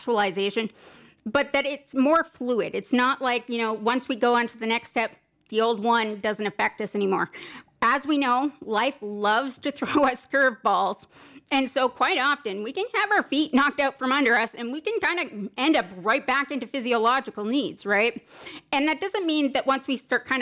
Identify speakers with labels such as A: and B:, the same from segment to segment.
A: conceptualization, but that it's more fluid. It's not like, once we go on to the next step, the old one doesn't affect us anymore. As we know, life loves to throw us curveballs. And so quite often we can have our feet knocked out from under us and we can kind of end up right back into physiological needs, right? And that doesn't mean that once we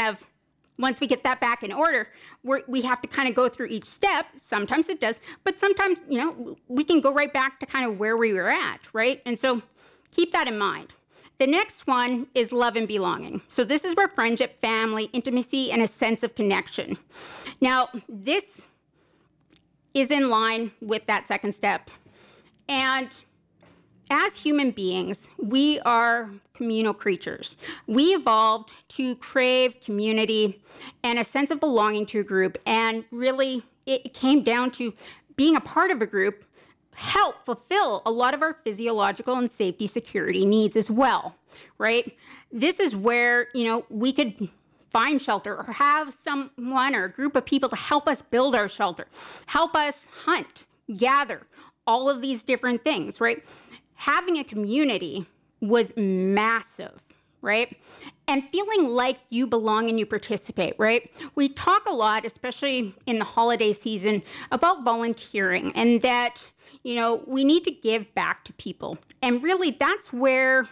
A: get that back in order, we have to kind of go through each step. Sometimes it does, but sometimes, we can go right back to kind of where we were at, right? And so keep that in mind. The next one is love and belonging. So this is where friendship, family, intimacy, and a sense of connection. Now, this is in line with that second step. And as human beings, we are communal creatures. We evolved to crave community and a sense of belonging to a group. And really, it came down to being a part of a group help fulfill a lot of our physiological and safety security needs as well, right? This is where, we could find shelter or have someone or a group of people to help us build our shelter, help us hunt, gather, all of these different things, right? Having a community was massive, right? And feeling like you belong and you participate, right? We talk a lot, especially in the holiday season, about volunteering and that, we need to give back to people. And really, that's where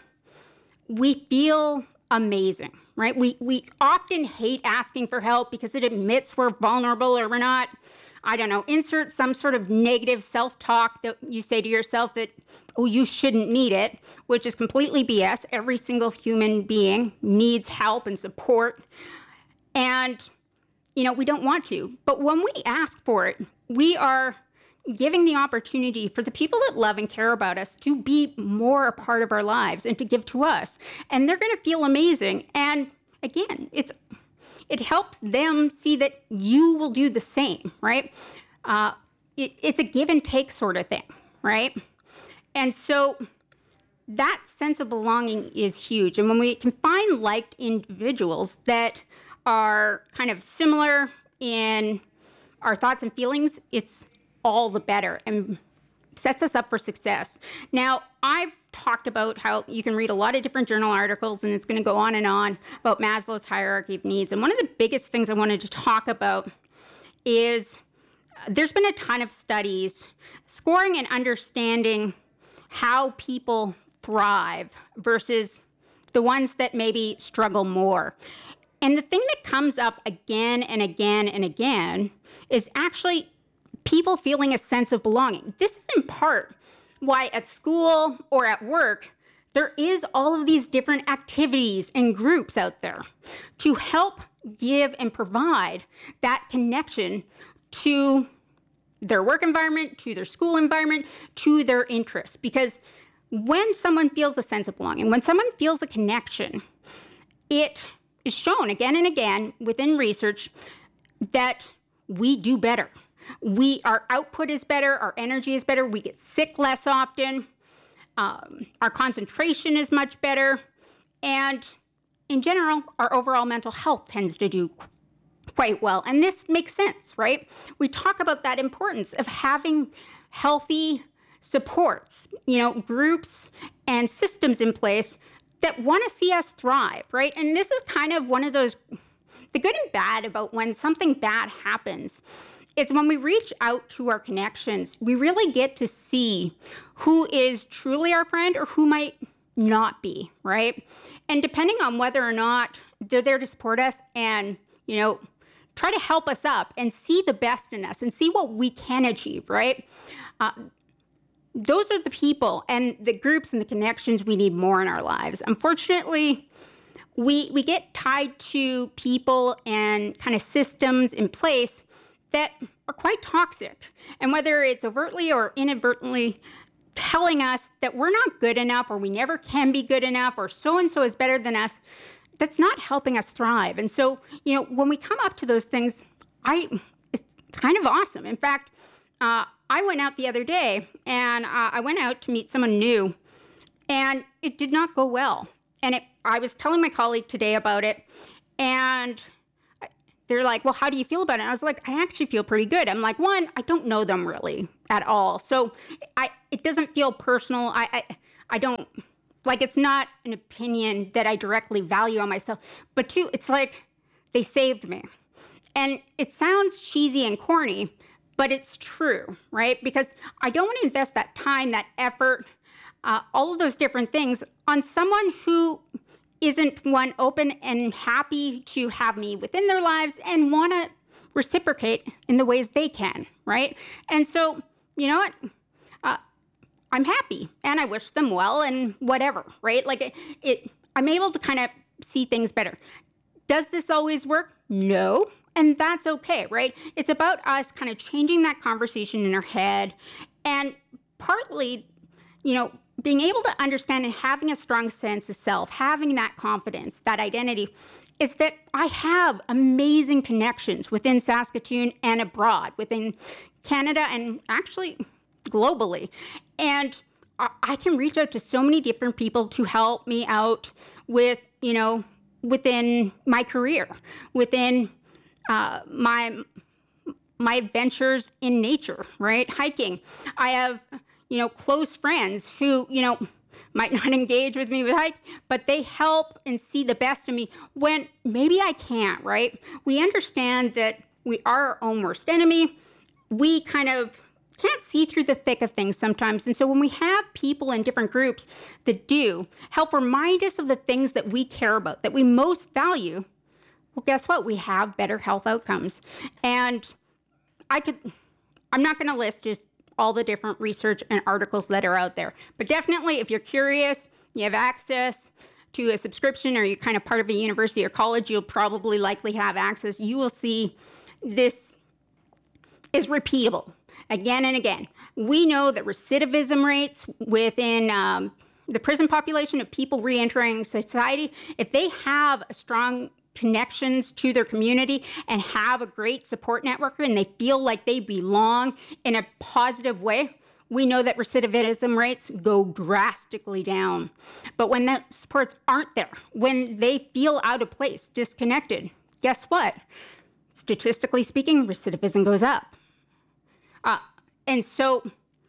A: we feel amazing, right? We often hate asking for help because it admits we're vulnerable or we're not, insert some sort of negative self-talk that you say to yourself that, oh, you shouldn't need it, which is completely BS. Every single human being needs help and support. And, we don't want to. But when we ask for it, we are giving the opportunity for the people that love and care about us to be more a part of our lives and to give to us. And they're going to feel amazing. And again, it helps them see that you will do the same, right? It's a give and take sort of thing, right? And so that sense of belonging is huge. And when we can find liked individuals that are kind of similar in our thoughts and feelings, it's all the better and sets us up for success. Now, I've talked about how you can read a lot of different journal articles, and it's going to go on and on about Maslow's hierarchy of needs. And one of the biggest things I wanted to talk about is there's been a ton of studies scoring and understanding how people thrive versus the ones that maybe struggle more. And the thing that comes up again and again and again is actually people feeling a sense of belonging. This is in part why at school or at work, there is all of these different activities and groups out there to help give and provide that connection to their work environment, to their school environment, to their interests. Because when someone feels a sense of belonging, when someone feels a connection, it is shown again and again within research that we do better. Our output is better, our energy is better, we get sick less often, our concentration is much better, and in general, our overall mental health tends to do quite well. And this makes sense, right? We talk about that importance of having healthy supports, groups and systems in place that want to see us thrive, right? And this is kind of one of those, the good and bad about when something bad happens. It's when we reach out to our connections, we really get to see who is truly our friend or who might not be, right? And depending on whether or not they're there to support us and, try to help us up and see the best in us and see what we can achieve, right? Those are the people and the groups and the connections we need more in our lives. Unfortunately, we get tied to people and kind of systems in place that are quite toxic. And whether it's overtly or inadvertently telling us that we're not good enough or we never can be good enough or so-and-so is better than us, that's not helping us thrive. And so, when we come up to those things, it's kind of awesome. In fact, I went out the other day and I went out to meet someone new and it did not go well. And I was telling my colleague today about it and they're like, well, how do you feel about it? And I was like, I actually feel pretty good. I'm like, one, I don't know them really at all. So it doesn't feel personal. I don't, like, it's not an opinion that I directly value on myself, but two, it's like they saved me. And it sounds cheesy and corny, but it's true, right? Because I don't want to invest that time, that effort, all of those different things on someone who isn't, one, open and happy to have me within their lives and want to reciprocate in the ways they can, right? And so, you know what? I'm happy and I wish them well and whatever, right? Like I'm able to kind of see things better. Does this always work? No. And that's okay, right? It's about us kind of changing that conversation in our head and partly, being able to understand and having a strong sense of self, having that confidence, that identity, is that I have amazing connections within Saskatoon and abroad, within Canada and actually globally. And I can reach out to so many different people to help me out with, within my career, within my adventures in nature, right? Hiking. I have, close friends who, might not engage with me with hike, but they help and see the best of me when maybe I can't, right? We understand that we are our own worst enemy. We kind of can't see through the thick of things sometimes. And so when we have people in different groups that do help remind us of the things that we care about, that we most value, well, guess what? We have better health outcomes. And I'm not going to list just all the different research and articles that are out there. But definitely, if you're curious, you have access to a subscription or you're kind of part of a university or college, you'll probably likely have access. You will see this is repeatable again and again. We know that recidivism rates within the prison population of people reentering society, if they have a strong connections to their community and have a great support network and they feel like they belong in a positive way, we know that recidivism rates go drastically down. But when the supports aren't there, when they feel out of place, disconnected, guess what? Statistically speaking, recidivism goes up. And so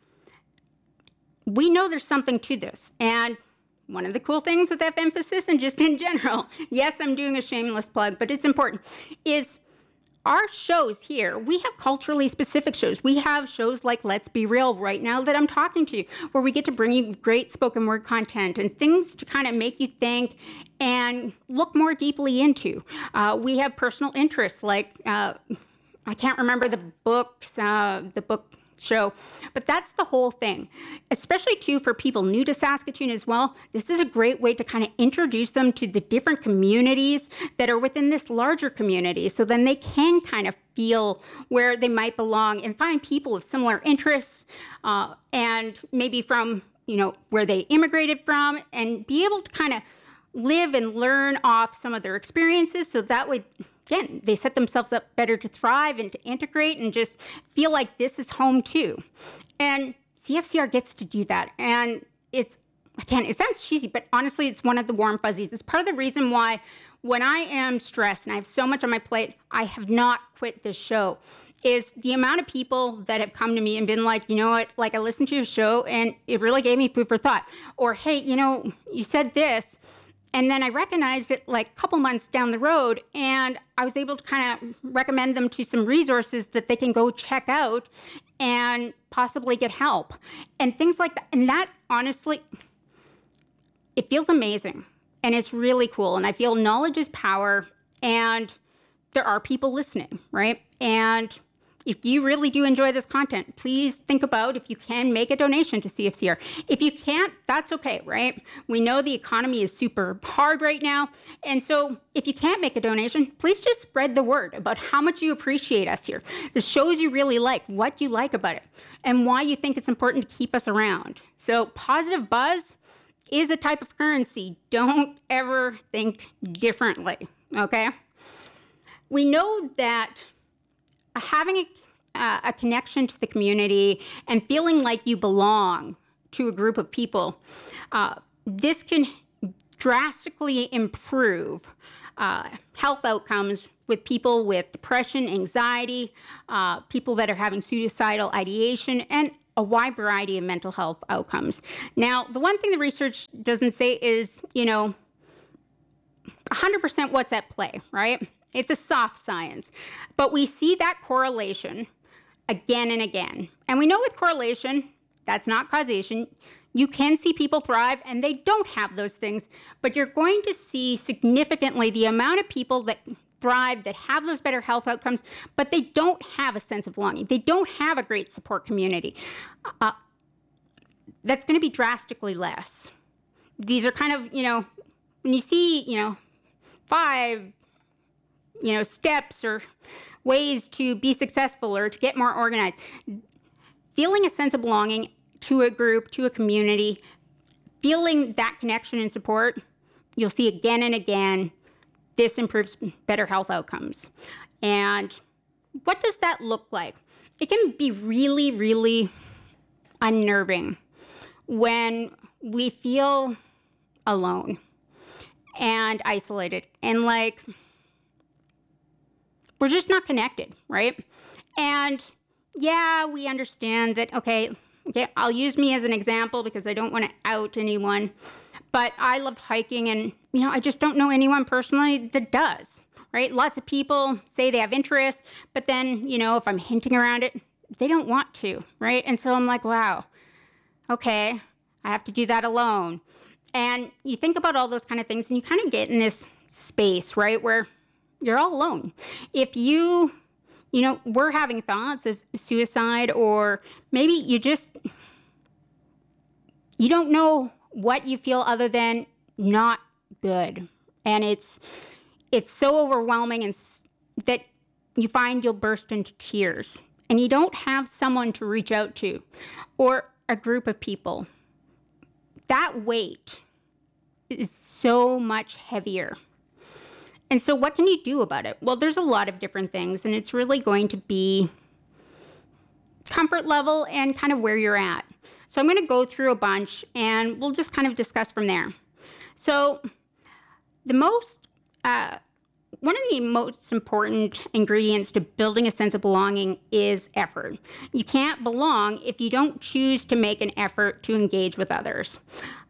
A: we know there's something to this. And one of the cool things with F-Emphasis and just in general, yes, I'm doing a shameless plug, but it's important, is our shows here, we have culturally specific shows. We have shows like Let's Be Real right now that I'm talking to you, where we get to bring you great spoken word content and things to kind of make you think and look more deeply into. We have personal interests like, I can't remember the book show, but that's the whole thing. Especially too for people new to Saskatoon as well, this is a great way to kind of introduce them to the different communities that are within this larger community, so then they can kind of feel where they might belong and find people of similar interests and maybe from where they immigrated from, and be able to kind of live and learn off some of their experiences, so that way, again, they set themselves up better to thrive and to integrate and just feel like this is home too. And CFCR gets to do that. And it sounds cheesy, but honestly, it's one of the warm fuzzies. It's part of the reason why when I am stressed and I have so much on my plate, I have not quit this show, is the amount of people that have come to me and been like, you know what, like I listened to your show and it really gave me food for thought. Or, hey, you said this. And then I recognized it like a couple months down the road, and I was able to kind of recommend them to some resources that they can go check out and possibly get help and things like that. And that, honestly, it feels amazing and it's really cool. And I feel knowledge is power and there are people listening, right? And if you really do enjoy this content, please think about if you can make a donation to CFCR. If you can't, that's okay, right? We know the economy is super hard right now. And so if you can't make a donation, please just spread the word about how much you appreciate us here, the shows you really like, what you like about it, and why you think it's important to keep us around. So positive buzz is a type of currency. Don't ever think differently, okay? We know that having a connection to the community and feeling like you belong to a group of people, this can drastically improve health outcomes with people with depression, anxiety, people that are having suicidal ideation, and a wide variety of mental health outcomes. Now, the one thing the research doesn't say is, 100% what's at play, right? It's a soft science. But we see that correlation again and again. And we know with correlation, that's not causation. You can see people thrive and they don't have those things, but you're going to see significantly the amount of people that thrive, that have those better health outcomes, but they don't have a sense of belonging. They don't have a great support community. That's going to be drastically less. These are kind of, when you see, 5, steps or ways to be successful or to get more organized, feeling a sense of belonging to a group, to a community, feeling that connection and support, you'll see again and again, this improves better health outcomes. And what does that look like? It can be really, really unnerving when we feel alone and isolated and like we're just not connected, right? And yeah, we understand that, okay, I'll use me as an example because I don't want to out anyone, but I love hiking and, I just don't know anyone personally that does, right? Lots of people say they have interest, but then, if I'm hinting around it, they don't want to, right? And so I'm like, wow, okay, I have to do that alone. And you think about all those kind of things and you kind of get in this space, right, where you're all alone. If you we're having thoughts of suicide, or maybe you don't know what you feel other than not good. And it's so overwhelming and that you find you'll burst into tears and you don't have someone to reach out to or a group of people. That weight is so much heavier. And so what can you do about it? Well, there's a lot of different things, and it's really going to be comfort level and kind of where you're at. So I'm going to go through a bunch, and we'll just kind of discuss from there. So one of the most important ingredients to building a sense of belonging is effort. You can't belong if you don't choose to make an effort to engage with others.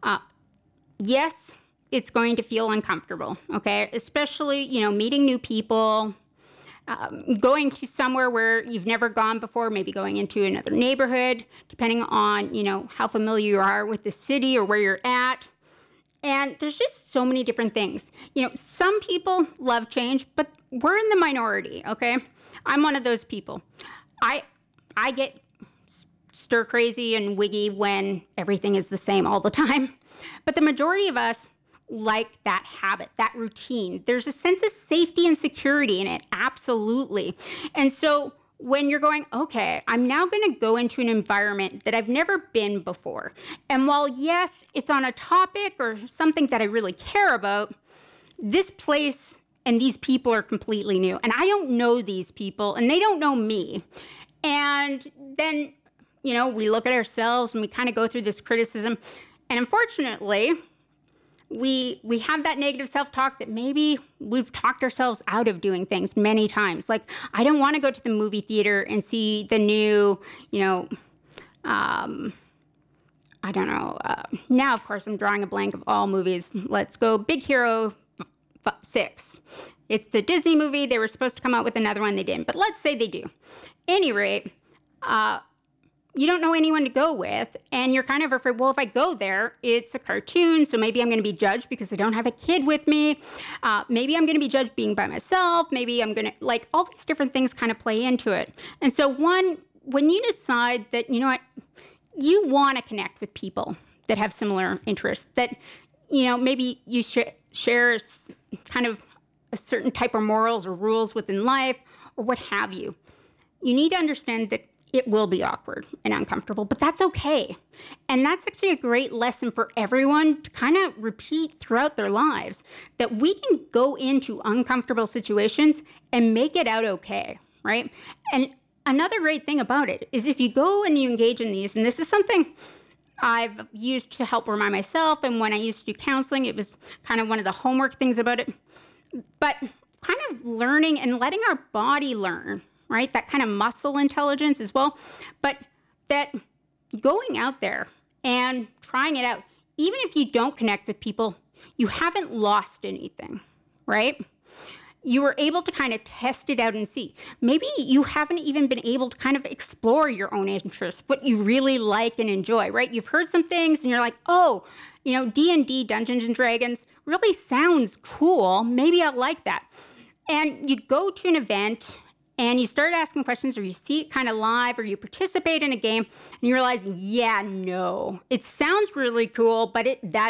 A: Yes, it's going to feel uncomfortable, okay? Especially, meeting new people, going to somewhere where you've never gone before, maybe going into another neighborhood, depending on, how familiar you are with the city or where you're at. And there's just so many different things. Some people love change, but we're in the minority, okay? I'm one of those people. I get stir crazy and wiggy when everything is the same all the time. But the majority of us like that habit, that routine. There's a sense of safety and security in it, absolutely. And so when you're going, okay, I'm now going to go into an environment that I've never been before. And while, yes, it's on a topic or something that I really care about, this place and these people are completely new. And I don't know these people and they don't know me. And then, we look at ourselves and we kind of go through this criticism. And unfortunately, we have that negative self-talk that maybe we've talked ourselves out of doing things many times. Like, I don't want to go to the movie theater and see the new, I don't know. Now, of course, I'm drawing a blank of all movies. Let's go Big Hero 6. It's the Disney movie. They were supposed to come out with another one. They didn't. But let's say they do. Any rate, you don't know anyone to go with, and you're kind of afraid, well, if I go there, it's a cartoon, so maybe I'm going to be judged because I don't have a kid with me. Maybe I'm going to be judged being by myself. Maybe I'm going to, all these different things kind of play into it. And so when you decide that, you want to connect with people that have similar interests, that, maybe you share kind of a certain type of morals or rules within life or what have you, you need to understand that it will be awkward and uncomfortable, but that's okay. And that's actually a great lesson for everyone to kind of repeat throughout their lives, that we can go into uncomfortable situations and make it out okay, right? And another great thing about it is if you go and you engage in these, and this is something I've used to help remind myself, and when I used to do counseling, it was kind of one of the homework things about it, but kind of learning and letting our body learn, right? That kind of muscle intelligence as well. But that going out there and trying it out, even if you don't connect with people, you haven't lost anything, right? You were able to kind of test it out and see. Maybe you haven't even been able to kind of explore your own interests, what you really like and enjoy, right? You've heard some things and you're like, oh, D&D, Dungeons and Dragons, really sounds cool. Maybe I'll like that. And you go to an event and you start asking questions, or you see it kind of live, or you participate in a game and you realize, yeah, no, it sounds really cool, but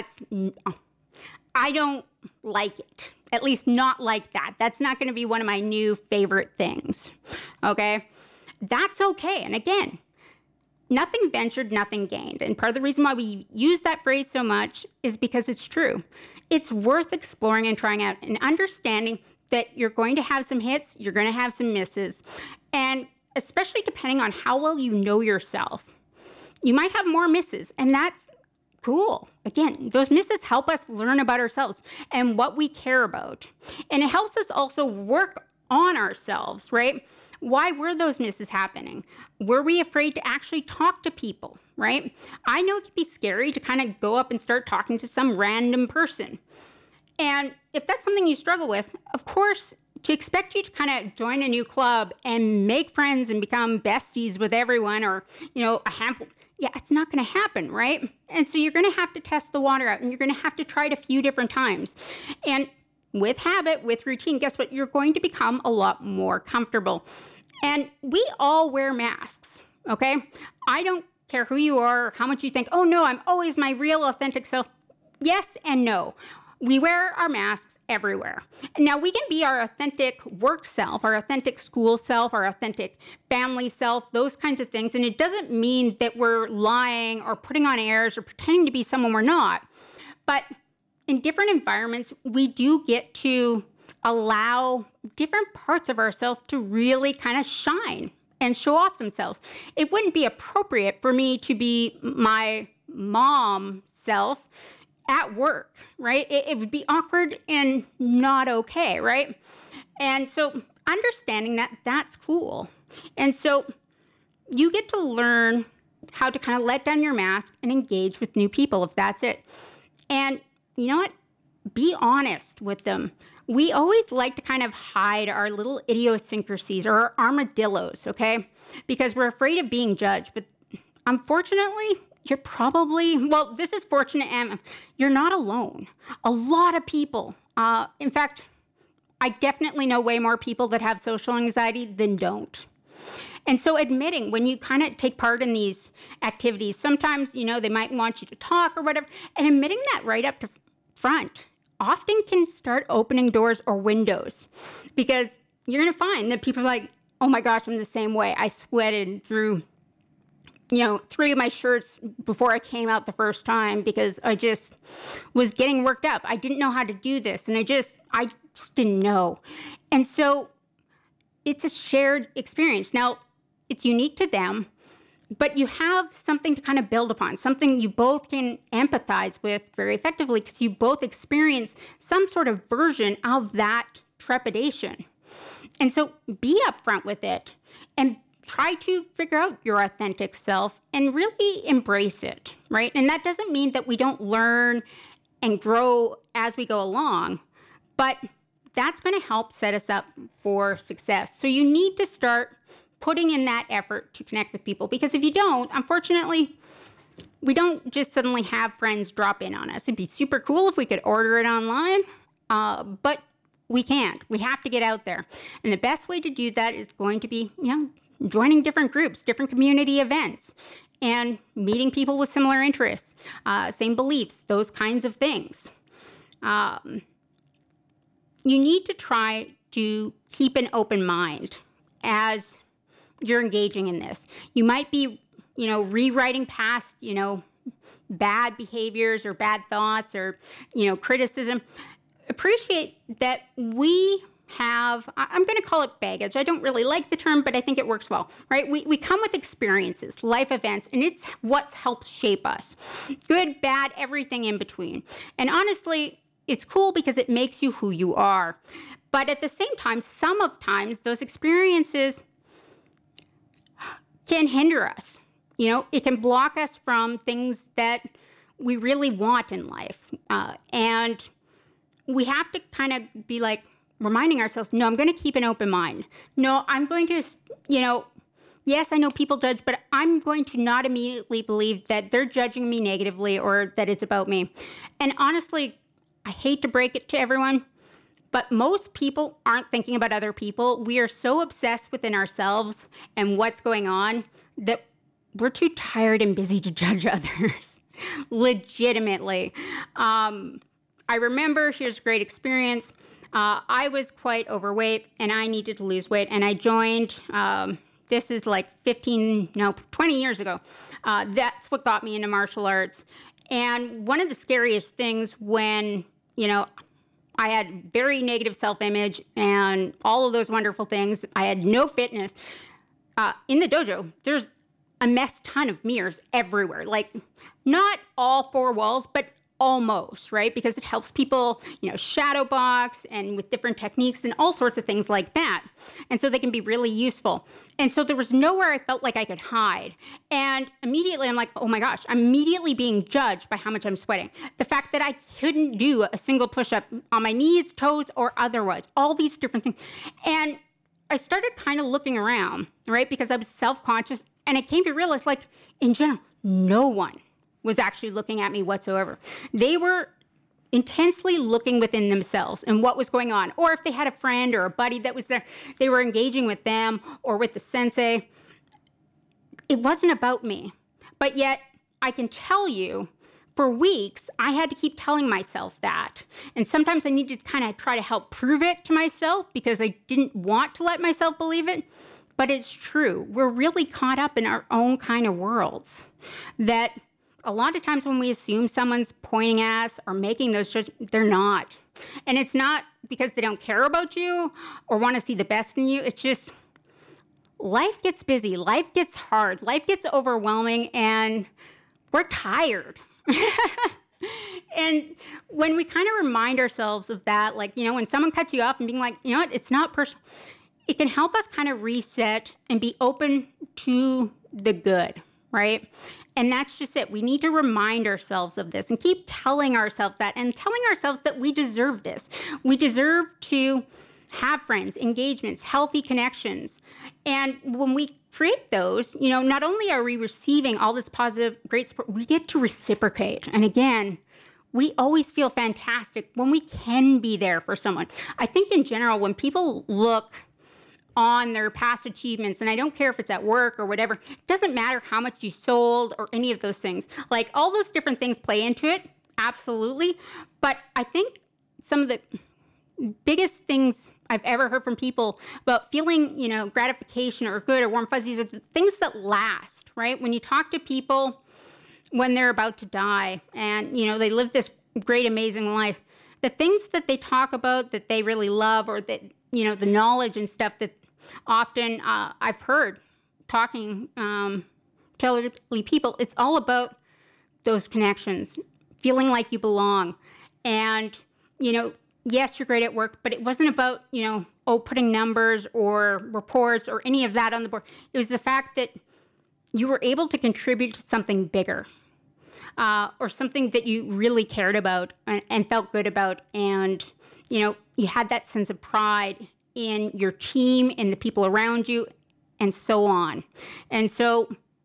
A: I don't like it. At least not like that. That's not going to be one of my new favorite things. Okay? That's okay. And again, nothing ventured, nothing gained. And part of the reason why we use that phrase so much is because it's true. It's worth exploring and trying out and understanding that you're going to have some hits, you're going to have some misses. And especially depending on how well you know yourself, you might have more misses. And that's cool. Again, those misses help us learn about ourselves and what we care about. And it helps us also work on ourselves, right? Why were those misses happening? Were we afraid to actually talk to people, right? I know it can be scary to kind of go up and start talking to some random person. And if that's something you struggle with, of course, to expect you to kind of join a new club and make friends and become besties with everyone, or, a handful, it's not going to happen, right? And so you're going to have to test the water out, and you're going to have to try it a few different times. And with habit, with routine, guess what? You're going to become a lot more comfortable. And we all wear masks, okay? I don't care who you are or how much you think, oh no, I'm always my real authentic self. Yes and no. We wear our masks everywhere. Now, we can be our authentic work self, our authentic school self, our authentic family self, those kinds of things. And it doesn't mean that we're lying or putting on airs or pretending to be someone we're not. But in different environments, we do get to allow different parts of ourselves to really kind of shine and show off themselves. It wouldn't be appropriate for me to be my mom self at work, right? It would be awkward and not okay, right? And so understanding that, that's cool. And so you get to learn how to kind of let down your mask and engage with new people if that's it. And you know what? Be honest with them. We always like to kind of hide our little idiosyncrasies or our armadillos, okay? Because we're afraid of being judged. But unfortunately, you're probably, this is fortunate, and you're not alone. A lot of people, in fact, I definitely know way more people that have social anxiety than don't. And so admitting when you kind of take part in these activities, sometimes, they might want you to talk or whatever, and admitting that right up to front often can start opening doors or windows, because you're going to find that people are like, oh my gosh, I'm the same way. I sweated through 3 of my shirts before I came out the first time because I just was getting worked up. I didn't know how to do this, and I just didn't know. And so it's a shared experience. Now, it's unique to them, but you have something to kind of build upon, something you both can empathize with very effectively because you both experience some sort of version of that trepidation. And so be upfront with it and try to figure out your authentic self and really embrace it, right? And that doesn't mean that we don't learn and grow as we go along, but that's going to help set us up for success. So you need to start putting in that effort to connect with people, because if you don't, unfortunately, we don't just suddenly have friends drop in on us. It'd be super cool if we could order it online, but we can't. We have to get out there. And the best way to do that is going to be, joining different groups, different community events, and meeting people with similar interests, same beliefs, those kinds of things. You need to try to keep an open mind as you're engaging in this. You might be, rewriting past, bad behaviors or bad thoughts or, criticism. Appreciate that we have, I'm going to call it baggage. I don't really like the term, but I think it works well, right? We come with experiences, life events, and it's what's helped shape us. Good, bad, everything in between. And honestly, it's cool because it makes you who you are. But at the same time, sometimes those experiences can hinder us. it can block us from things that we really want in life. And we have to kind of be like reminding ourselves, no, I'm going to keep an open mind. No, I'm going to, yes, I know people judge, but I'm going to not immediately believe that they're judging me negatively or that it's about me. And honestly, I hate to break it to everyone, but most people aren't thinking about other people. We are so obsessed within ourselves and what's going on that we're too tired and busy to judge others. Legitimately. I remember, here's a great experience. I was quite overweight and I needed to lose weight, and I joined, this is like 20 years ago. That's what got me into martial arts. And one of the scariest things when, I had very negative self-image and all of those wonderful things, I had no fitness. In the dojo, there's a mess ton of mirrors everywhere. Like, not all four walls, but almost, right? Because it helps people, shadow box and with different techniques and all sorts of things like that. And so they can be really useful. And so there was nowhere I felt like I could hide. And immediately I'm like, oh my gosh, I'm immediately being judged by how much I'm sweating. The fact that I couldn't do a single push-up on my knees, toes, or otherwise, all these different things. And I started kind of looking around, right? Because I was self-conscious, and I came to realize, like, in general, no one was actually looking at me whatsoever. They were intensely looking within themselves and what was going on. Or if they had a friend or a buddy that was there, they were engaging with them or with the sensei. It wasn't about me. But yet, I can tell you, for weeks, I had to keep telling myself that. And sometimes I needed to kind of try to help prove it to myself because I didn't want to let myself believe it. But it's true. We're really caught up in our own kind of worlds that a lot of times when we assume someone's pointing at us or making those judgments, they're not. And it's not because they don't care about you or want to see the best in you. It's just life gets busy, life gets hard, life gets overwhelming, and we're tired. And when we kind of remind ourselves of that, like, when someone cuts you off and being like, what, it's not personal, it can help us kind of reset and be open to the good, right? And that's just it. We need to remind ourselves of this and keep telling ourselves that and telling ourselves that we deserve this. We deserve to have friends, engagements, healthy connections. And when we create those, not only are we receiving all this positive, great support, we get to reciprocate. And again, we always feel fantastic when we can be there for someone. I think in general, when people look on their past achievements, and I don't care if it's at work or whatever, it doesn't matter how much you sold or any of those things. Like, all those different things play into it, absolutely. But I think some of the biggest things I've ever heard from people about feeling, gratification or good or warm fuzzies are the things that last, right? When you talk to people when they're about to die and, they live this great, amazing life, the things that they talk about that they really love, or that, the knowledge and stuff that often I've heard talking to elderly people, it's all about those connections, feeling like you belong. And, yes, you're great at work, but it wasn't about, putting numbers or reports or any of that on the board. It was the fact that you were able to contribute to something bigger, or something that you really cared about and felt good about. And, you had that sense of pride in your team and the people around you and so on. And so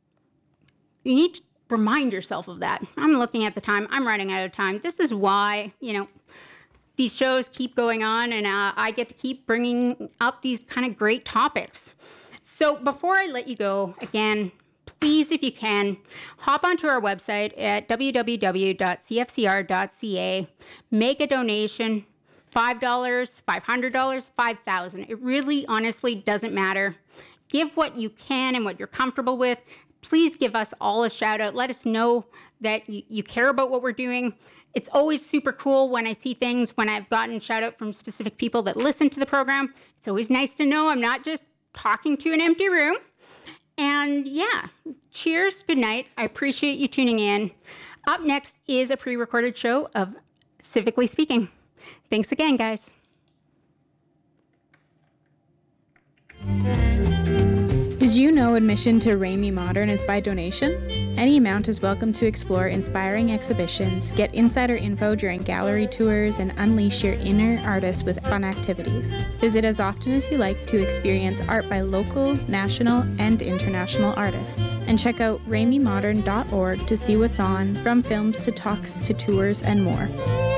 A: you need to remind yourself of that. I'm looking at the time. I'm running out of time. This is why, these shows keep going on, and I get to keep bringing up these kind of great topics. So before I let you go, again, please, if you can, hop onto our website at www.cfcr.ca, make a donation, $5, $500, $5,000. It really, honestly doesn't matter. Give what you can and what you're comfortable with. Please give us all a shout out. Let us know that you care about what we're doing. It's always super cool when I see things, when I've gotten shout out from specific people that listen to the program. It's always nice to know I'm not just talking to an empty room. And yeah, cheers, good night. I appreciate you tuning in. Up next is a pre-recorded show of Civically Speaking. Thanks again, guys.
B: Did you know admission to Ramey Modern is by donation? Any amount is welcome to explore inspiring exhibitions, get insider info during gallery tours, and unleash your inner artist with fun activities. Visit as often as you like to experience art by local, national, and international artists. And check out rameymodern.org to see what's on, from films to talks to tours and more.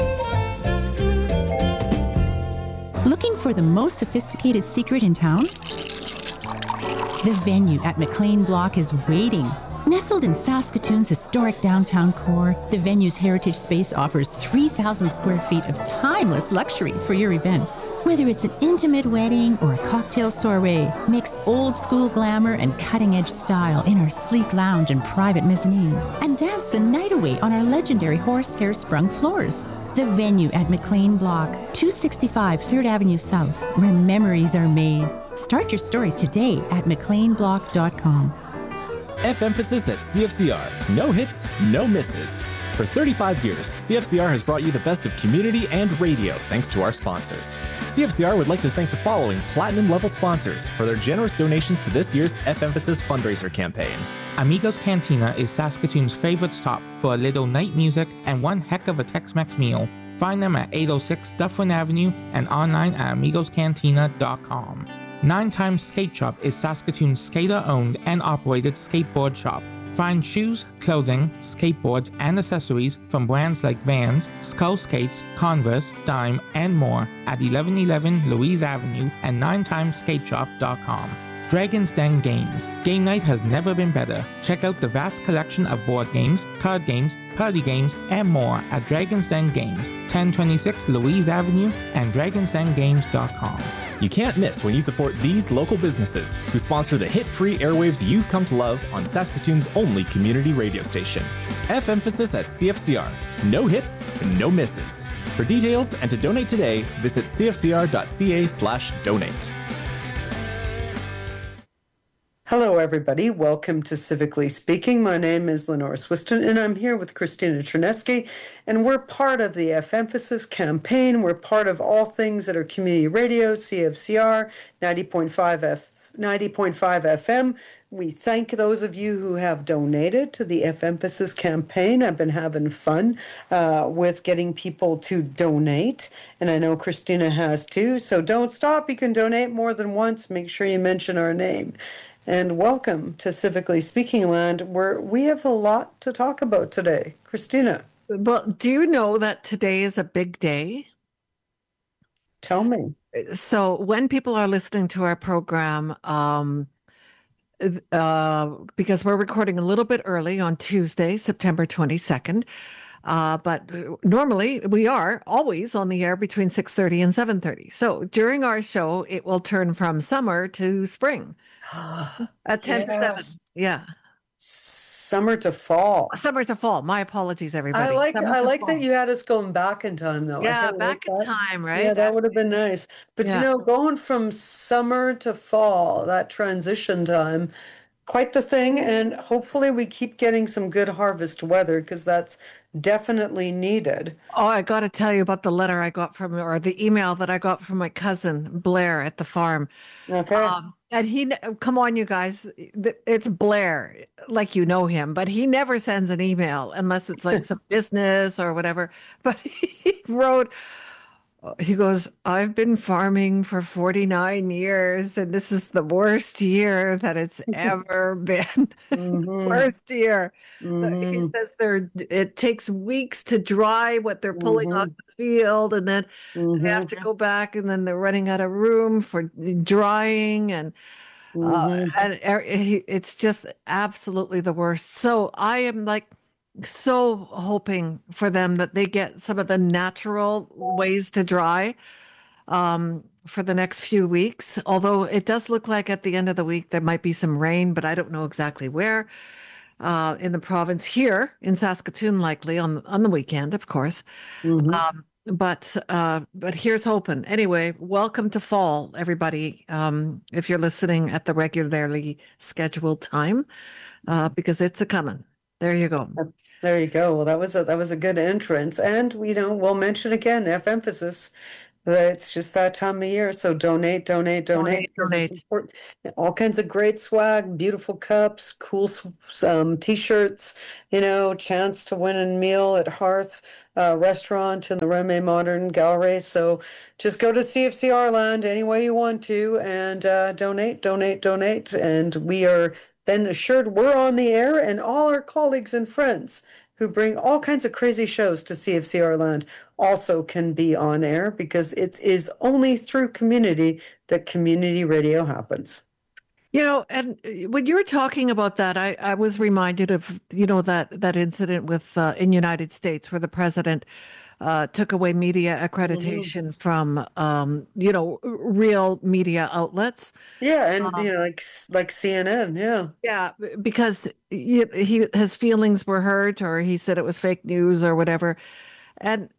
C: Looking for the most sophisticated secret in town? The Venue at McLean Block is waiting. Nestled in Saskatoon's historic downtown core, the Venue's heritage space offers 3,000 square feet of timeless luxury for your event. Whether it's an intimate wedding or a cocktail soiree, mix old school glamour and cutting-edge style in our sleek lounge and private mezzanine, and dance the night away on our legendary horsehair sprung floors. The Venue at McLean Block, 265 3rd Avenue South, where memories are made. Start your story today at mcleanblock.com.
D: F-Emphasis at CFCR. No hits, no misses. For 35 years, CFCR has brought you the best of community and radio thanks to our sponsors. CFCR would like to thank the following platinum-level sponsors for their generous donations to this year's F-Emphasis fundraiser campaign.
E: Amigos Cantina is Saskatoon's favorite stop for a little night music and one heck of a Tex-Mex meal. Find them at 806 Dufferin Avenue and online at amigoscantina.com. 9 Times Skate Shop is Saskatoon's skater-owned and operated skateboard shop. Find shoes, clothing, skateboards, and accessories from brands like Vans, Skull Skates, Converse, Dime, and more at 1111 Louise Avenue and 9timeskateshop.com. Dragon's Den Games. Game night has never been better. Check out the vast collection of board games, card games, party games, and more at Dragon's Den Games, 1026 Louise Avenue and dragonsdengames.com.
D: You can't miss when you support these local businesses who sponsor the hit-free airwaves you've come to love on Saskatoon's only community radio station. F-Emphasis at CFCR. No hits, no misses. For details and to donate today, visit cfcr.ca/donate.
F: Hello, everybody. Welcome to Civically Speaking. My name is Lenore Swiston, and I'm here with Christina Chernesky, and we're part of the F-Emphasis campaign. We're part of all things that are community radio, CFCR, 90.5 FM. We thank those of you who have donated to the F-Emphasis campaign. I've been having fun with getting people to donate, and I know Christina has too. So don't stop. You can donate more than once. Make sure you mention our name. And welcome to Civically Speaking Land, where we have a lot to talk about today. Christina.
G: Well, do you know that today is a big day?
F: Tell me.
G: So when people are listening to our program, because we're recording a little bit early on Tuesday, September 22nd, but normally we are always on the air between 6:30 and 7:30. So during our show, it will turn from summer to spring. At 10 to 7. Yeah.
F: Summer to fall.
G: Summer to fall. My apologies, everybody.
F: I like that you had us going back in time, though.
G: Yeah, back in time, right?
F: Yeah, that would have been nice. But you know, going from summer to fall, that transition time, quite the thing. And hopefully we keep getting some good harvest weather, because that's definitely needed.
G: Oh, I got to tell you about the letter I got from, or the email that I got from my cousin Blair at the farm.
F: Okay.
G: And he, come on, you guys, it's Blair, like you know him, but he never sends an email unless it's like some business or whatever. But he wrote, he goes, I've been farming for 49 years, and this is the worst year that it's ever been. Worst year. He says it takes weeks to dry what they're pulling off the field, and then they have to go back, and then they're running out of room for drying, and it's just absolutely the worst. So I am like so hoping for them that they get some of the natural ways to dry for the next few weeks. Although it does look like at the end of the week there might be some rain, but I don't know exactly where in the province. Here in Saskatoon, likely on the weekend, of course. But here's hoping. Anyway, welcome to fall, everybody. If you're listening at the regularly scheduled time, because it's a coming. There you go.
F: There you go. Well, that was a good entrance, and we'll mention again F-Emphasis. It's just that time of year, so donate, donate, donate, because it's
G: Donate.
F: important. All kinds of great swag, beautiful cups, cool t-shirts, chance to win a meal at Hearth Restaurant in the Reme Modern Gallery. So just go to CFCR Land any way you want to and donate, donate, donate. And we are then assured we're on the air, and all our colleagues and friends who bring all kinds of crazy shows to CFCR Land also can be on air, because it is only through community that community radio happens.
G: And when you were talking about that, I was reminded of, that incident with in United States where the president took away media accreditation from, real media outlets.
F: Yeah, and like CNN, yeah.
G: Yeah, because his feelings were hurt, or he said it was fake news or whatever, and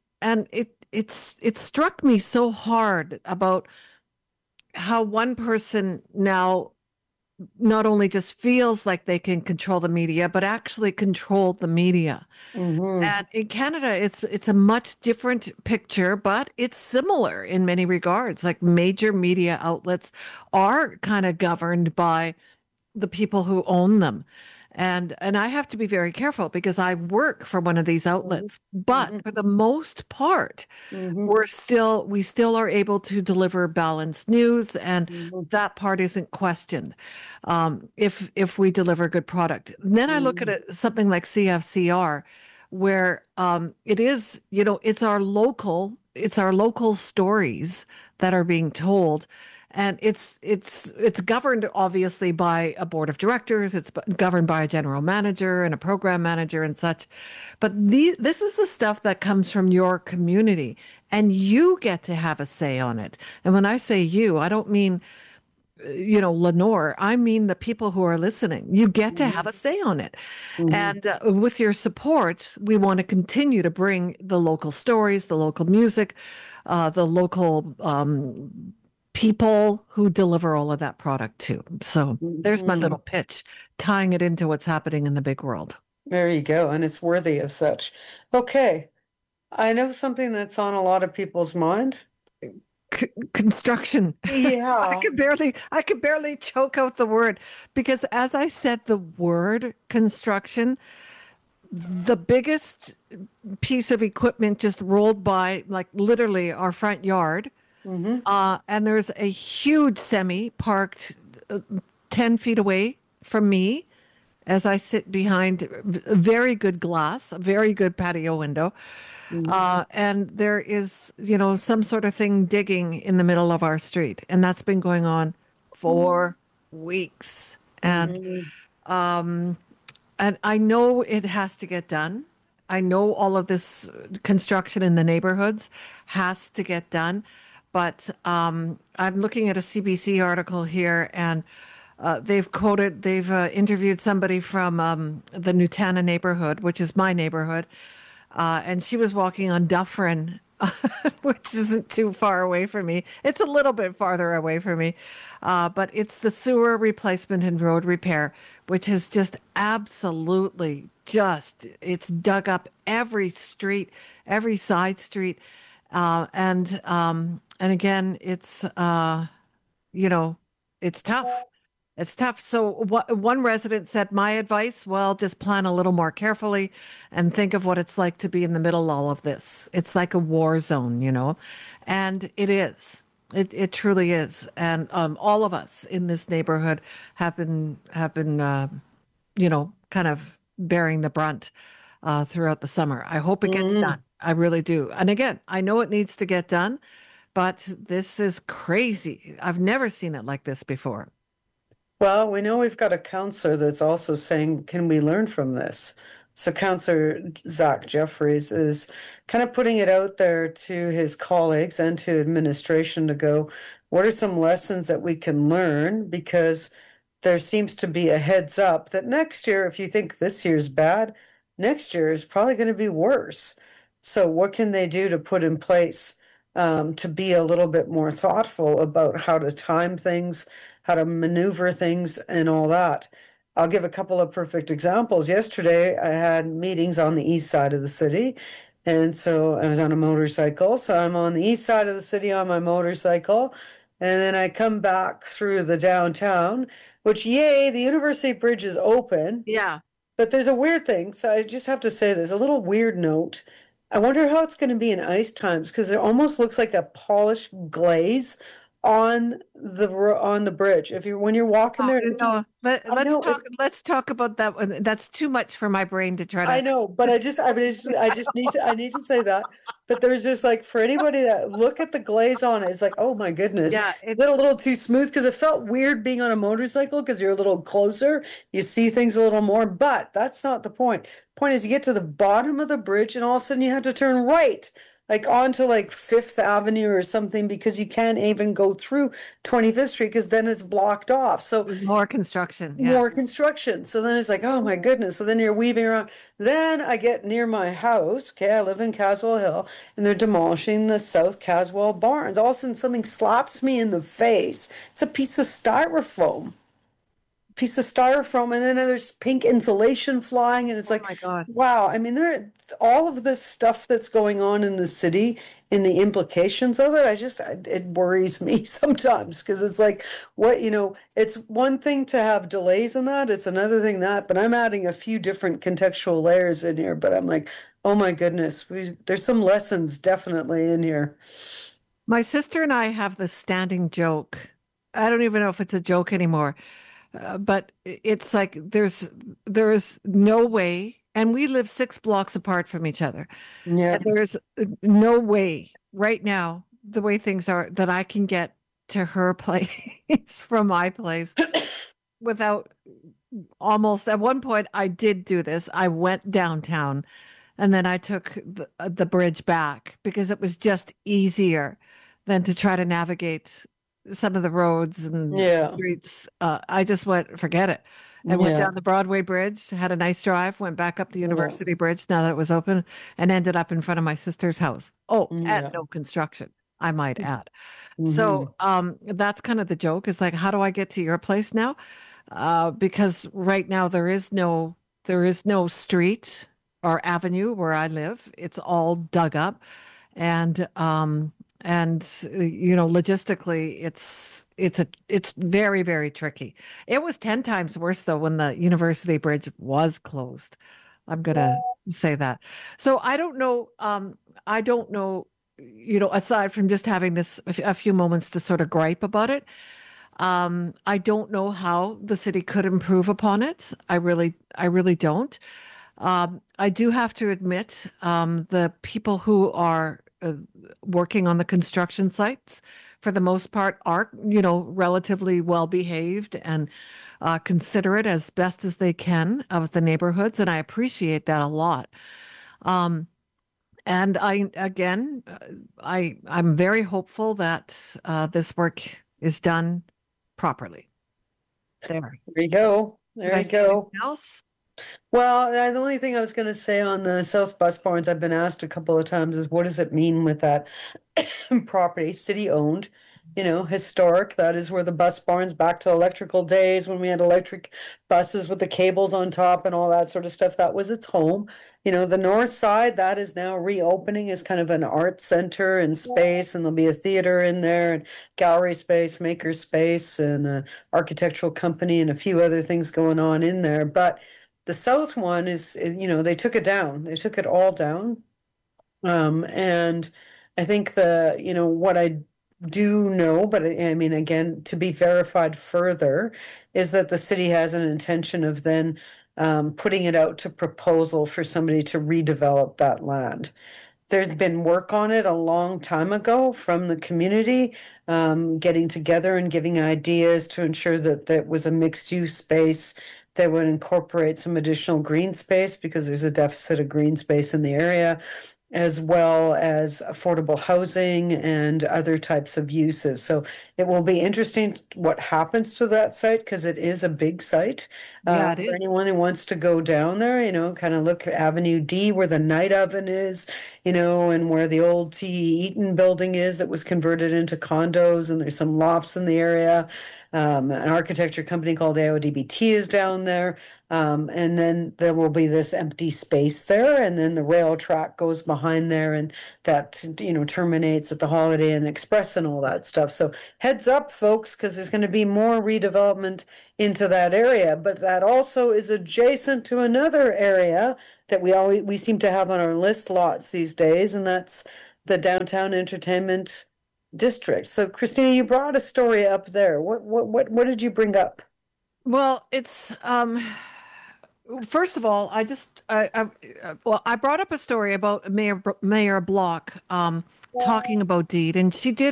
G: it struck me so hard about how one person now not only just feels like they can control the media, but actually control the media. And in Canada, it's a much different picture, but it's similar in many regards. Like, major media outlets are kind of governed by the people who own them. And I have to be very careful because I work for one of these outlets. But for the most part, we still are able to deliver balanced news, and that part isn't questioned if we deliver good product. And then I look at something like CFCR, where it is, it's our local stories that are being told. And it's governed obviously by a board of directors. It's governed by a general manager and a program manager and such. But this is the stuff that comes from your community, and you get to have a say on it. And when I say you, I don't mean, Lenore. I mean the people who are listening. You get to have a say on it. And with your support, we want to continue to bring the local stories, the local music, the local people who deliver all of that product too. So there's my little pitch, tying it into what's happening in the big world.
F: There you go, and it's worthy of such. Okay, I know something that's on a lot of people's mind.
G: Construction.
F: Yeah.
G: I could barely choke out the word, because as I said the word construction, the biggest piece of equipment just rolled by, like, literally our front yard. And there's a huge semi parked 10 feet away from me as I sit behind very good glass, a very good patio window. And there is, some sort of thing digging in the middle of our street. And that's been going on for weeks. And I know it has to get done. I know all of this construction in the neighborhoods has to get done. But I'm looking at a CBC article here, and they've interviewed somebody from the Nutana neighborhood, which is my neighborhood. And she was walking on Dufferin, which isn't too far away from me. It's a little bit farther away from me. But it's the sewer replacement and road repair, which has just absolutely it's dug up every street, every side street. And again, it's it's tough. It's tough. So one resident said, my advice, well, just plan a little more carefully and think of what it's like to be in the middle of all of this. It's like a war zone, and it is. It truly is. And all of us in this neighborhood have been kind of bearing the brunt throughout the summer. I hope it gets done. I really do. And again, I know it needs to get done, but this is crazy. I've never seen it like this before.
F: Well, we know we've got a counselor that's also saying, can we learn from this? So Counselor Zach Jeffries is kind of putting it out there to his colleagues and to administration to go, what are some lessons that we can learn? Because there seems to be a heads up that next year, if you think this year's bad, next year is probably going to be worse. So what can they do to put in place to be a little bit more thoughtful about how to time things, how to maneuver things, and all that? I'll give a couple of perfect examples. Yesterday, I had meetings on the east side of the city, And so I was on a motorcycle. So I'm on the east side of the city on my motorcycle. And then I come back through the downtown, which, yay, the University Bridge is open.
G: Yeah.
F: But there's a weird thing. So I just have to say there's a little weird note. I wonder how it's going to be in ice times because it almost looks like a polished glaze on the bridge. If you're when you're walking there,
G: No,
F: I know
G: let's talk about that one. That's too much for my brain to try to.
F: I know, but I just need to say that. But there's just like for anybody that look at the glaze on it, it's like, oh my goodness,
G: Yeah,
F: is it a little too smooth? Because it felt weird being on a motorcycle because you're a little closer, you see things a little more. But that's not the point. Point is, you get to the bottom of the bridge, and all of a sudden you have to turn right, like onto like Fifth Avenue or something, because you can't even go through 25th Street because then it's blocked off. So
G: more construction. Yeah.
F: more construction. So then it's like, oh my goodness. So then you're weaving around. Then I get near my house. Okay, I live in Caswell Hill, and they're demolishing the South Caswell Barns. All of a sudden, something slaps me in the face. It's a piece of styrofoam. And then there's pink insulation flying, and it's like,
G: my God.
F: wow. I mean, all of this stuff that's going on in the city and the implications of it, it worries me sometimes because it's like, it's one thing to have delays in that, it's another thing but I'm adding a few different contextual layers in here, but I'm like, oh my goodness, there's some lessons definitely in here.
G: My sister and I have this standing joke. I don't even know if it's a joke anymore. But it's like there is no way, and we live 6 blocks apart from each other.
F: Yeah.
G: And there's no way right now, the way things are, that I can get to her place from my place without almost. At one point, I did do this. I went downtown, and then I took the bridge back because it was just easier than to try to navigate some of the roads and streets. I just went, forget it. And went down the Broadway Bridge, had a nice drive, went back up the University Bridge now that it was open, and ended up in front of my sister's house. And no construction, I might add. So that's kind of the joke, is like, how do I get to your place now? Because right now there is no street or avenue where I live. It's all dug up. And logistically it's very, very tricky. It was 10 times worse though when the University Bridge was closed. I'm gonna say that. So I don't know, aside from just having this a few moments to sort of gripe about it, I don't know how the city could improve upon it. I really don't. I do have to admit, the people who are working on the construction sites, for the most part, are, relatively well behaved and considerate as best as they can of the neighborhoods, and I appreciate that a lot. And I'm very hopeful that this work is done properly. There
F: you go. There you go.
G: Else?
F: Well, the only thing I was going to say on the South Bus Barns, I've been asked a couple of times, is what does it mean with that property, city owned, historic? That is where the bus barns, back to electrical days when we had electric buses with the cables on top and all that sort of stuff, that was its home. The north side, that is now reopening as kind of an art center and space, and there'll be a theater in there and gallery space, maker space, and an architectural company and a few other things going on in there. But the south one is, they took it down. They took it all down. And I think what I do know, but I mean, again, to be verified further, is that the city has an intention of then putting it out to proposal for somebody to redevelop that land. There's been work on it a long time ago from the community, getting together and giving ideas to ensure that that was a mixed use space that would incorporate some additional green space, because there's a deficit of green space in the area, as well as affordable housing and other types of uses. So it will be interesting what happens to that site, because it is a big site.
G: Yeah, it
F: for
G: is.
F: anyone who wants to go down there, kind of look at Avenue D where the night oven is, and where the old T.E. Eaton building is that was converted into condos, and there's some lofts in the area. An architecture company called AODBT is down there. And then there will be this empty space there, and then the rail track goes behind there, and that, terminates at the Holiday Inn Express and all that stuff. So heads up, folks, because there's going to be more redevelopment into that area. But that also is adjacent to another area that we seem to have on our list lots these days, and that's the downtown entertainment district. So Christina, you brought a story up there. What did you bring up?
G: Well, it's first of all, I brought up a story about Mayor Block talking about deed, and she did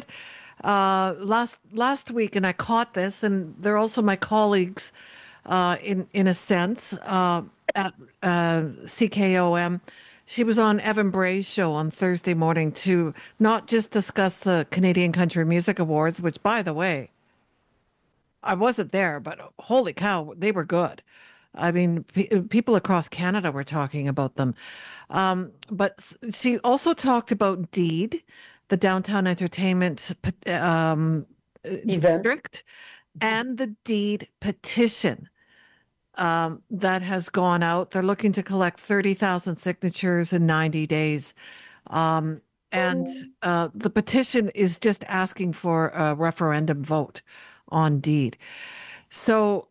G: last week, and I caught this, and they're also my colleagues in a sense at CKOM. She was on Evan Bray's show on Thursday morning to not just discuss the Canadian Country Music Awards, which, by the way, I wasn't there, but holy cow, they were good. I mean, people across Canada were talking about them. But she also talked about DEED, the Downtown Entertainment District, and the DEED petition that has gone out. They're looking to collect 30,000 signatures in 90 days. And the petition is just asking for a referendum vote on deed. So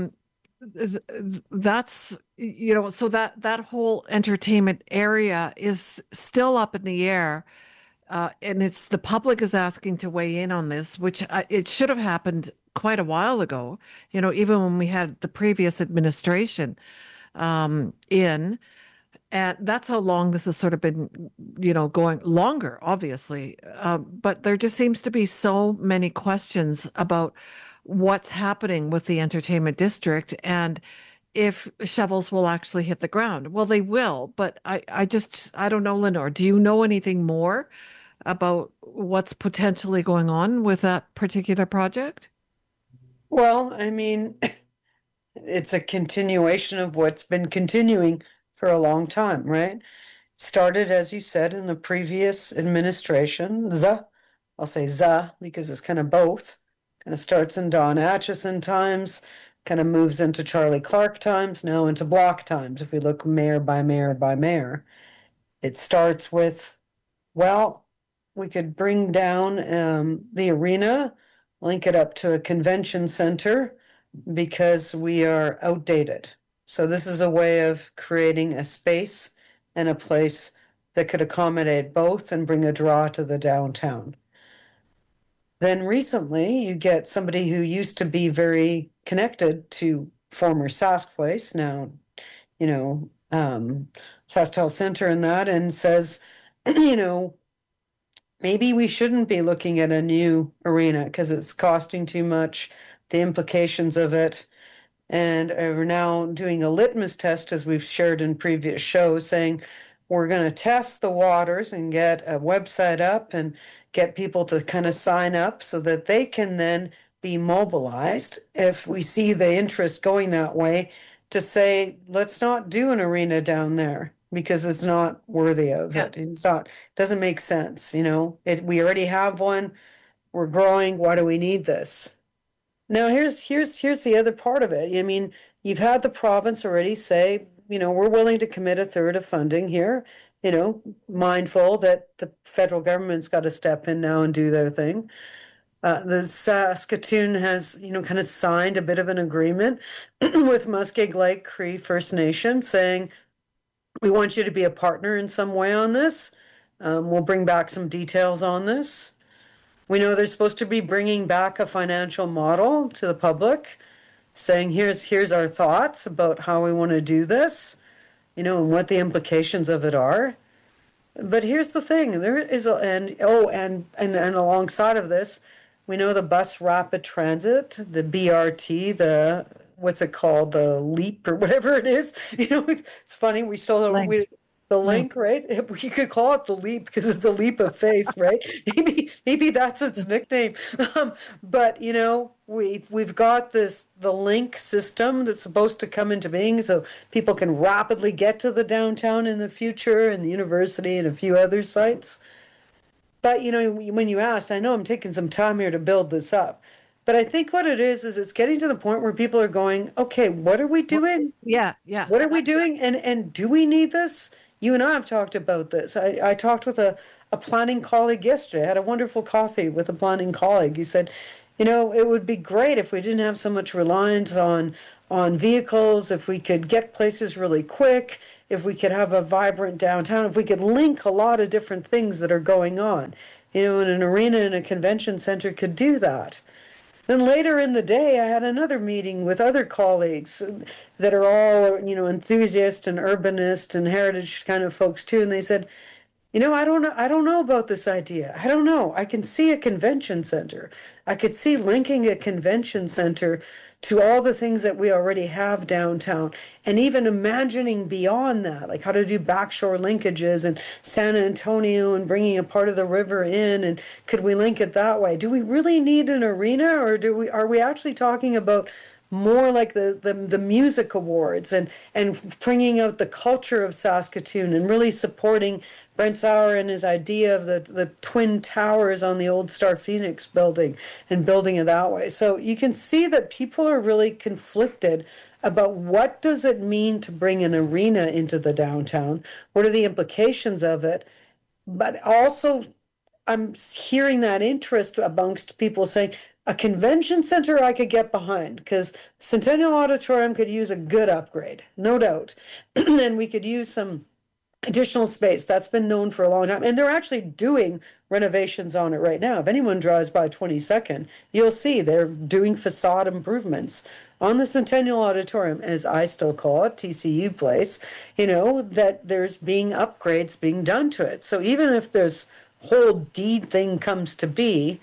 G: that's, so that whole entertainment area is still up in the air. And it's the public is asking to weigh in on this, which it should have happened quite a while ago, even when we had the previous administration in. And that's how long this has sort of been, going longer, obviously. But there just seems to be so many questions about what's happening with the entertainment district and if shovels will actually hit the ground. Well, they will, but I don't know, Lenore, do you know anything more about what's potentially going on with that particular project?
F: Well, I mean, it's a continuation of what's been continuing for a long time, right? Started, as you said, in the previous administration. I'll say because it's kind of both. Kind of starts in Don Acheson times, kind of moves into Charlie Clark times, now into Block times. If we look mayor by mayor by mayor, it starts with, well, we could bring down the arena, link it up to a convention center because we are outdated. So this is a way of creating a space and a place that could accommodate both and bring a draw to the downtown. Then recently you get somebody who used to be very connected to former Sask Place, now, SaskTel Center and that, and says, maybe we shouldn't be looking at a new arena because it's costing too much, the implications of it. And we're now doing a litmus test, as we've shared in previous shows, saying we're going to test the waters and get a website up and get people to kind of sign up so that they can then be mobilized if we see the interest going that way to say, let's not do an arena down there because it's not worthy of it. It's not, doesn't make sense. We already have one. We're growing. Why do we need this? Now, here's the other part of it. I mean, you've had the province already say, we're willing to commit a third of funding here, mindful that the federal government's got to step in now and do their thing. The Saskatoon has, kind of signed a bit of an agreement with Muskeg Lake Cree First Nation saying, we want you to be a partner in some way on this. We'll bring back some details on this. We know they're supposed to be bringing back a financial model to the public, saying, here's our thoughts about how we want to do this, and what the implications of it are. But here's the thing, there is, and alongside of this, we know the bus rapid transit, the BRT, what's it called, the LEAP or whatever it is. It's funny, we still don't, the link, right? You could call it the leap because it's the leap of faith, right? Maybe that's its nickname. But we've got the link system that's supposed to come into being so people can rapidly get to the downtown in the future and the university and a few other sites. But when you asked, I know I'm taking some time here to build this up, But I think what it is it's getting to the point where people are going, okay, what are we doing?
G: Yeah.
F: What are we doing? And do we need this? You and I have talked about this. I talked with a planning colleague yesterday. I had a wonderful coffee with a planning colleague. He said, it would be great if we didn't have so much reliance on vehicles, if we could get places really quick, if we could have a vibrant downtown, if we could link a lot of different things that are going on. And an arena and a convention center could do that. Then later in the day, I had another meeting with other colleagues that are all, enthusiast and urbanist and heritage kind of folks too. And they said, I don't know about this idea. I don't know. I can see a convention center. I could see linking a convention center to all the things that we already have downtown, and even imagining beyond that, like how to do backshore linkages and San Antonio and bringing a part of the river in, and could we link it that way? Do we really need an arena, or are we actually talking about more like the music awards and bringing out the culture of Saskatoon and really supporting Brent Sauer and his idea of the twin towers on the old Star Phoenix building and building it that way. So you can see that people are really conflicted about what does it mean to bring an arena into the downtown? What are the implications of it? But also I'm hearing that interest amongst people saying, a convention center I could get behind because Centennial Auditorium could use a good upgrade, no doubt. And we could use some additional space. That's been known for a long time. And they're actually doing renovations on it right now. If anyone drives by 22nd, you'll see they're doing facade improvements on the Centennial Auditorium, as I still call it, TCU Place, that there's being upgrades being done to it. So even if this whole deed thing comes to be,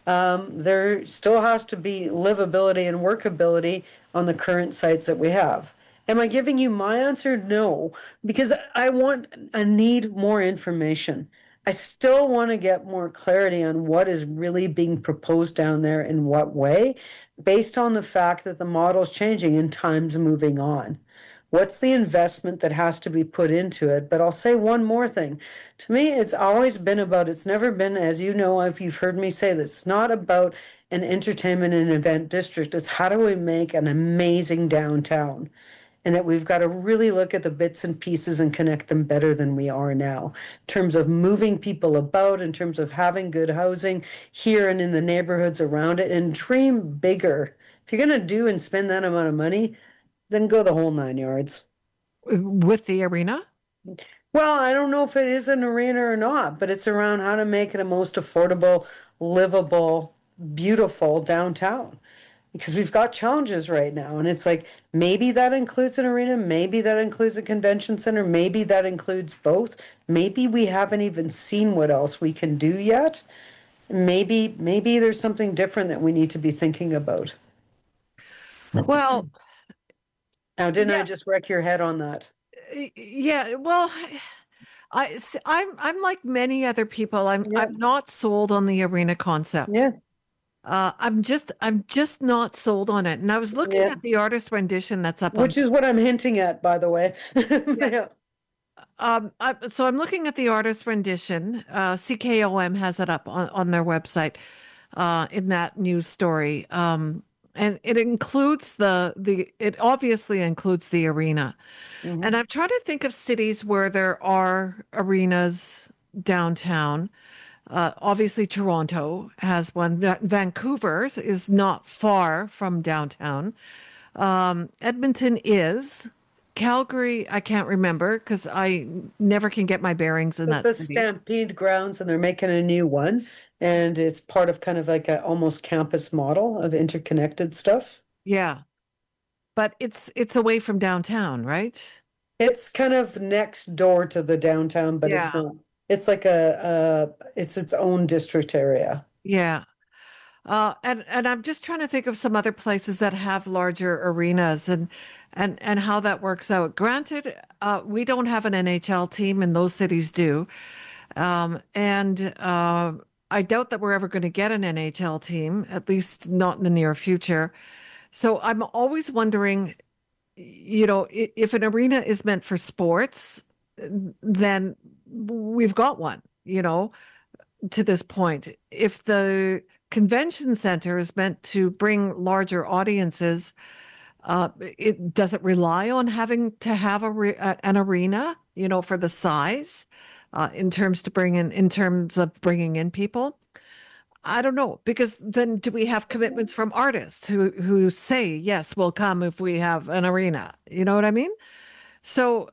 F: there still has to be livability and workability on the current sites that we have. Am I giving you my answer? No, because I need more information. I still want to get more clarity on what is really being proposed down there in what way, based on the fact that the model is changing and time's moving on. What's the investment that has to be put into it? But I'll say one more thing. To me, it's always been it's never been, as you know, if you've heard me say this, it's not about an entertainment and event district. It's how do we make an amazing downtown? And that we've got to really look at the bits and pieces and connect them better than we are now, in terms of moving people about, in terms of having good housing here and in the neighborhoods around it, and dream bigger. If you're going to do and spend that amount of money, then go the whole 9 yards.
G: With the arena?
F: Well, I don't know if it is an arena or not, but it's around how to make it a most affordable, livable, beautiful downtown. Because we've got challenges right now. And it's like, maybe that includes an arena, maybe that includes a convention center, maybe that includes both. Maybe we haven't even seen what else we can do yet. Maybe there's something different that we need to be thinking about.
G: Well,
F: now, didn't I just wreck your head on that?
G: Yeah, well, I'm like many other people. I'm not sold on the arena concept.
F: Yeah.
G: I'm just not sold on it. And I was looking at the artist rendition that's up,
F: which is what I'm hinting at, by the way.
G: Yeah. So I'm looking at the artist rendition. CKOM has it up on their website in that news story. And it includes it obviously includes the arena. Mm-hmm. And I'm trying to think of cities where there are arenas downtown. Obviously, Toronto has one. Vancouver is not far from downtown. Edmonton is. Calgary, I can't remember because I never can get my bearings in that
F: the
G: city.
F: Stampede grounds, and they're making a new one. And it's part of kind of like a almost campus model of interconnected stuff.
G: Yeah. But it's away from downtown, right?
F: It's kind of next door to the downtown, but it's not. It's like it's its own district area.
G: Yeah. And I'm just trying to think of some other places that have larger arenas and how that works out. Granted, we don't have an NHL team and those cities do. I doubt that we're ever going to get an NHL team, at least not in the near future. So I'm always wondering, if an arena is meant for sports, then we've got one, to this point. If the convention center is meant to bring larger audiences. It doesn't rely on having to have an arena, for the size, in terms of bringing in people. I don't know, because then do we have commitments from artists who say, yes, we'll come if we have an arena? You know what I mean? So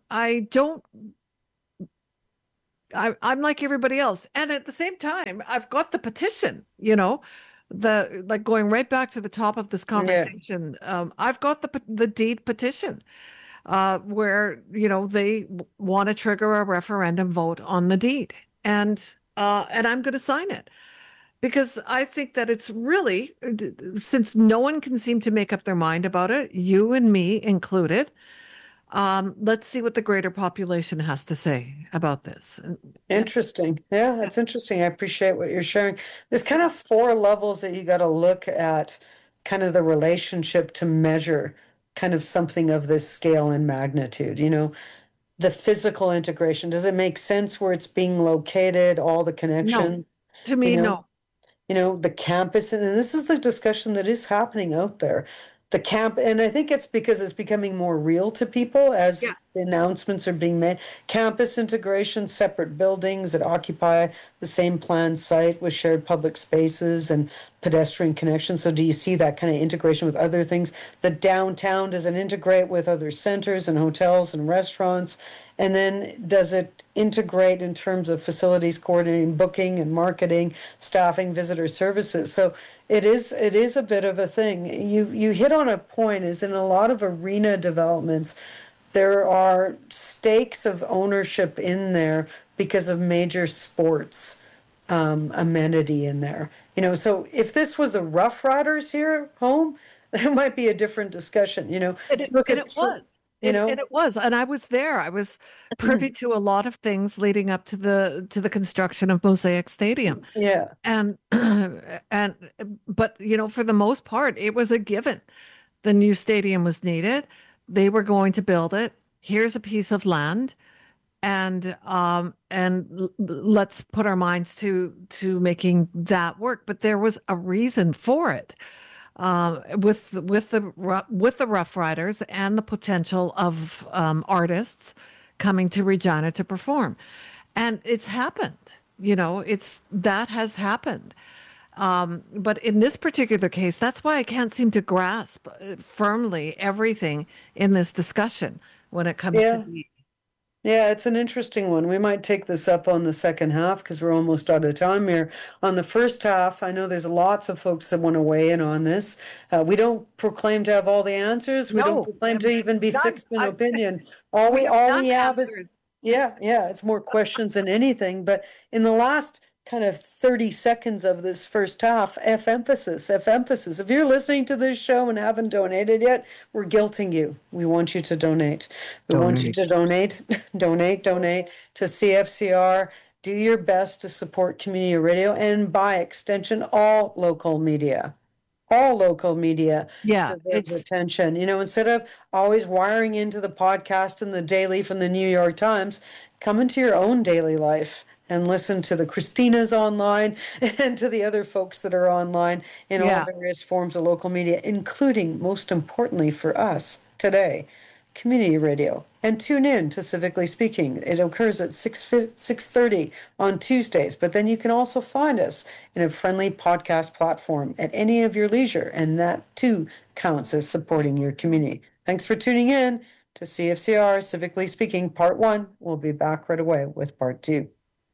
G: I'm like everybody else. And at the same time, I've got the petition, going right back to the top of this conversation. I've got the deed petition, where, they want to trigger a referendum vote on the deed. And I'm going to sign it. Because I think that it's really, since no one can seem to make up their mind about it, you and me included, let's see what the greater population has to say about this.
F: Interesting. Yeah, that's interesting. I appreciate what you're sharing. There's kind of 4 levels that you got to look at, kind of the relationship to measure kind of something of this scale and magnitude. The physical integration. Does it make sense where it's being located, all the connections?
G: No. To me, no.
F: The campus, and this is the discussion that is happening out there. The camp, and I think it's because it's becoming more real to people as the announcements are being made. Campus integration, separate buildings that occupy the same planned site with shared public spaces and pedestrian connections. So do you see that kind of integration with other things? The downtown, does it integrate with other centers and hotels and restaurants? And then does it integrate in terms of facilities coordinating, booking and marketing, staffing, visitor services? So it is a bit of a thing. You hit on a point, is in a lot of arena developments, there are stakes of ownership in there because of major sports amenity in there. So if this was the Rough Riders here home, that might be a different discussion.
G: And it was, and I was there. I was privy to a lot of things leading up to the construction of Mosaic Stadium.
F: Yeah,
G: but for the most part, it was a given. The new stadium was needed. They were going to build it. Here's a piece of land, and let's put our minds to making that work. But there was a reason for it. With the Rough Riders and the potential of artists coming to Regina to perform, and it's happened. That has happened. But in this particular case, that's why I can't seem to grasp firmly everything in this discussion when it comes to the.
F: Yeah, it's an interesting one. We might take this up on the second half because we're almost out of time here. On the first half, I know there's lots of folks that want to weigh in on this. We don't proclaim to have all the answers. We don't proclaim to even be fixed in opinion. All we have is, it's more questions than anything. But in the last kind of 30 seconds of this first half, F emphasis. If you're listening to this show and haven't donated yet, we're guilting you. We want you to donate. We want you to donate to CFCR. Do your best to support community radio and by extension, all local media. Deserves attention. Instead of always wiring into the podcast and the daily from the New York Times, come into your own daily life and listen to the Christinas online and to the other folks that are online in all various forms of local media, including, most importantly for us today, community radio. And tune in to Civically Speaking. It occurs at 6:30 on Tuesdays, but then you can also find us in a friendly podcast platform at any of your leisure, and that too counts as supporting your community. Thanks for tuning in to CFCR Civically Speaking Part 1. We'll be back right away with Part 2.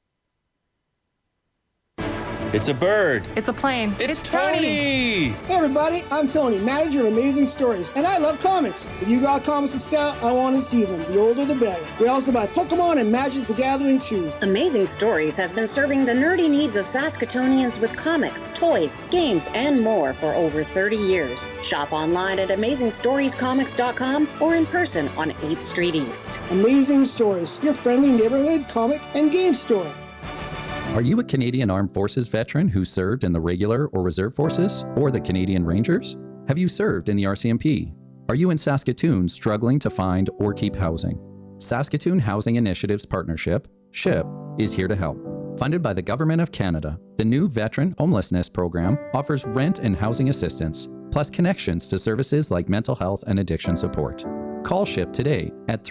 H: It's a bird.
I: It's a plane.
H: It's Tony.
J: Hey everybody, I'm Tony, manager of Amazing Stories, and I love comics. If you got comics to sell, I want to see them. The older the better. We also buy Pokemon and Magic the Gathering too.
K: Amazing Stories has been serving the nerdy needs of Saskatoonians with comics, toys, games, and more for over 30 years. Shop online at AmazingStoriesComics.com or in person on 8th Street East.
J: Amazing Stories, your friendly neighborhood comic and game store.
L: Are you a Canadian Armed Forces veteran who served in the Regular or Reserve Forces or the Canadian Rangers? Have you served in the RCMP? Are you in Saskatoon struggling to find or keep housing? Saskatoon Housing Initiatives Partnership, SHIP, is here to help. Funded by the Government of Canada, the new Veteran Homelessness Program offers rent and housing assistance, plus connections to services like mental health and addiction support. Call SHIP today at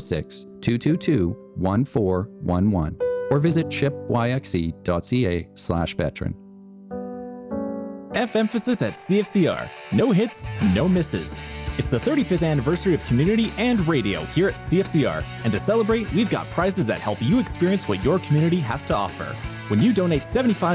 L: 306-222-1411 or visit shipyxe.ca/veteran.
D: F emphasis at CFCR. No hits, no misses. It's the 35th anniversary of community and radio here at CFCR, and to celebrate, we've got prizes that help you experience what your community has to offer. When you donate $75